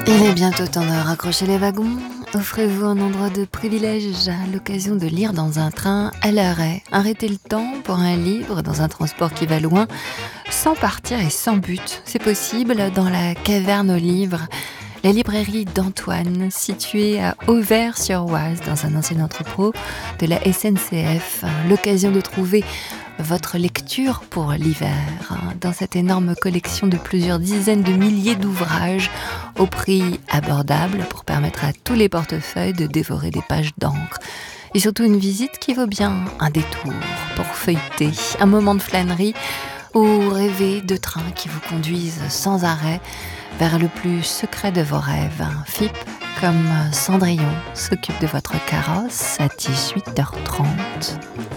Il est bientôt temps de raccrocher les wagons. Offrez-vous un endroit de privilège, l'occasion de lire dans un train à l'arrêt. Arrêtez le temps pour un livre dans un transport qui va loin, sans partir et sans but. C'est possible dans la Caverne aux livres, la librairie d'Antoine, située à Auvers-sur-Oise, dans un ancien entrepôt de la SNCF. L'occasion de trouver votre lecture pour l'hiver, dans cette énorme collection de plusieurs dizaines de milliers d'ouvrages au prix abordable pour permettre à tous les portefeuilles de dévorer des pages d'encre. Et surtout une visite qui vaut bien un détour pour feuilleter, un moment de flânerie ou rêver de trains qui vous conduisent sans arrêt vers le plus secret de vos rêves. FIP comme Cendrillon s'occupe de votre carrosse à 18h30.